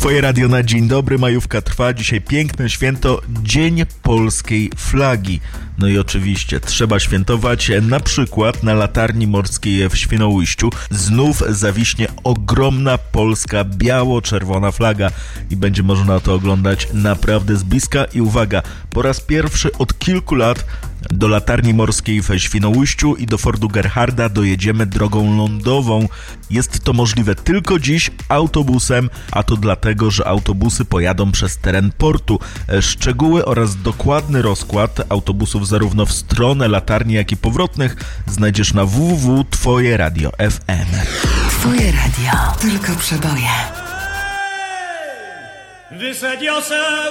Twoje radio na dzień dobry, majówka trwa, dzisiaj piękne święto, Dzień Polskiej Flagi. No i oczywiście trzeba świętować, na przykład na Latarni Morskiej w Świnoujściu znów zawiśnie ogromna polska biało-czerwona flaga i będzie można to oglądać naprawdę z bliska. I uwaga, po raz pierwszy od kilku lat do Latarni Morskiej w Świnoujściu i do Fortu Gerharda dojedziemy drogą lądową. Jest to możliwe tylko dziś autobusem, a to dlatego, że autobusy pojadą przez teren portu. Szczegóły oraz dokładny rozkład autobusów zarówno w stronę latarni, jak i powrotnych znajdziesz na www.twojeradio.fm. Twoje radio, tylko przeboje. Wysadził